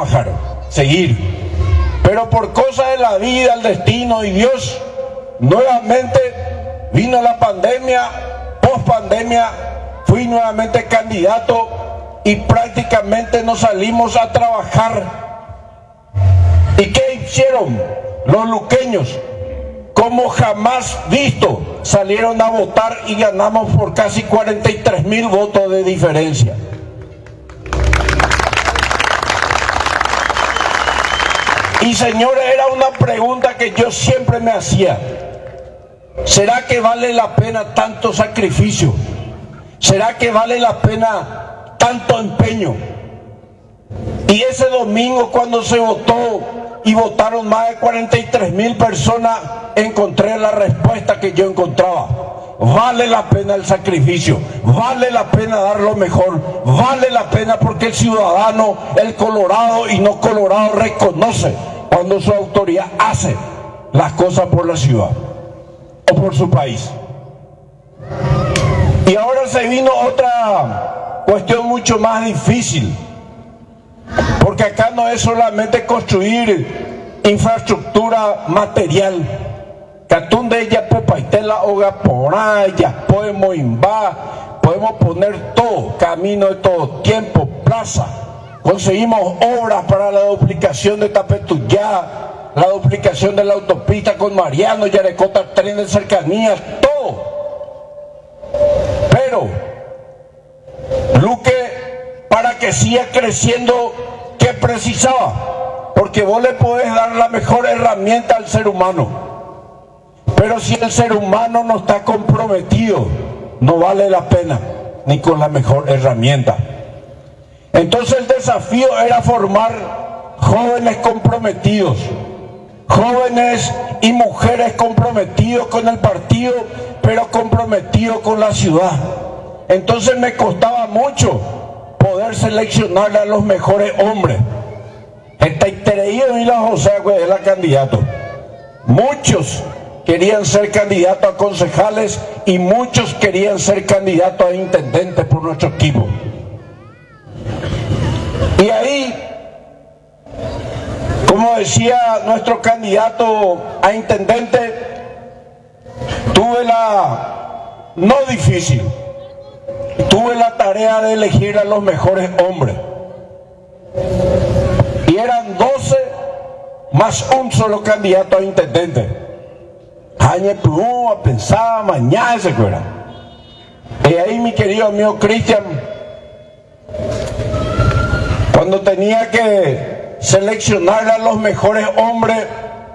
trabajar, seguir. Pero por cosas de la vida, el destino y Dios, nuevamente vino la pandemia, post-pandemia, fui nuevamente candidato y prácticamente nos salimos a trabajar. ¿Y qué hicieron los luqueños? Como jamás visto, salieron a votar y ganamos por casi 43.000 votos de diferencia. Y señores, era una pregunta que yo siempre me hacía. ¿Será que vale la pena tanto sacrificio? ¿Será que vale la pena tanto empeño? Y ese domingo, cuando se votó y votaron más de 43.000 personas, encontré la respuesta que yo encontraba. Vale la pena el sacrificio, vale la pena dar lo mejor, vale la pena porque el ciudadano, el colorado y no colorado, reconoce cuando su autoridad hace las cosas por la ciudad o por su país. Y ahora se vino otra cuestión mucho más difícil, porque acá no es solamente construir infraestructura material. Catunde ya popaitela oga poraya, podemos invar, podemos poner todo, camino de todo tiempo, plaza. Conseguimos obras para la duplicación de Tapetuyá, la duplicación de la autopista con Mariano, Yarecota, tren de cercanías, todo. Pero Luque, para que siga creciendo, ¿qué precisaba? Porque vos le podés dar la mejor herramienta al ser humano, pero si el ser humano no está comprometido, no vale la pena ni con la mejor herramienta. Entonces el desafío era formar jóvenes comprometidos, jóvenes y mujeres comprometidos con el partido, pero comprometidos con la ciudad. Entonces me costaba mucho poder seleccionarle a los mejores hombres. Está interreído y la José es la candidato. Muchos querían ser candidatos a concejales y muchos querían ser candidatos a intendentes por nuestro equipo. Y ahí, como decía nuestro candidato a intendente, tuve no difícil, tuve la tarea de elegir a los mejores hombres. Y eran 12 más un solo candidato a intendente. Añe Pluma pensaba mañana se fuera. Y ahí mi querido amigo Cristian, cuando tenía que seleccionar a los mejores hombres,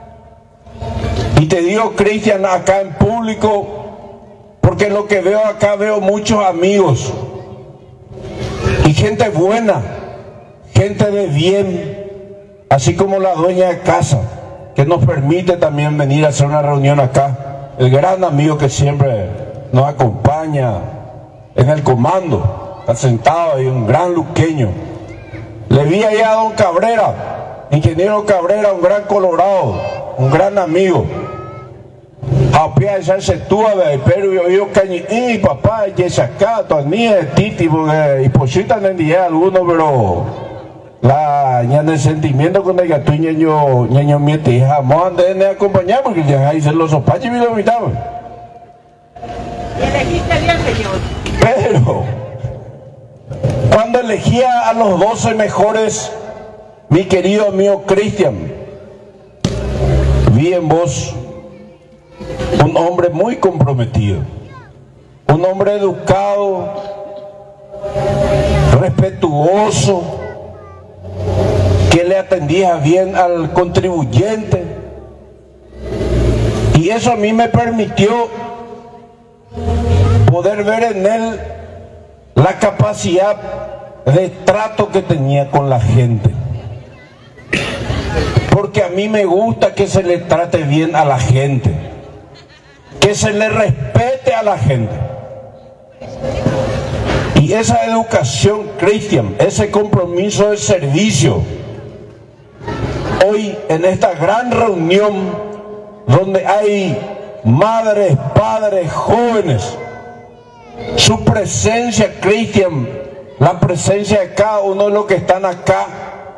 y te digo Cristian acá en público, porque lo que veo acá, veo muchos amigos y gente buena, gente de bien, así como la dueña de casa, que nos permite también venir a hacer una reunión acá, el gran amigo que siempre nos acompaña en el comando, está sentado ahí, un gran luqueño. Le vi allá a don Cabrera, ingeniero Cabrera, un gran colorado, un gran amigo. A pie de esa sectúa, pero yo cañi, y papá, y sacato, ni de titi, y positan en día algunos, pero la ñana de sentimiento con el gato ñaño miete, jamás de acompañar, porque ya ahí se los sopachos y me lo invitaban. Elegiste bien, señor. Pero cuando elegía a los 12 mejores, mi querido amigo Cristian, vi en vos un hombre muy comprometido, un hombre educado, respetuoso, que le atendía bien al contribuyente, y eso a mí me permitió poder ver en él la capacidad de trato que tenía con la gente, porque a mí me gusta que se le trate bien a la gente, que se le respete a la gente. Y esa educación, Cristian, ese compromiso de servicio, hoy en esta gran reunión donde hay madres, padres, jóvenes, su presencia, Cristian, la presencia de cada uno de los que están acá,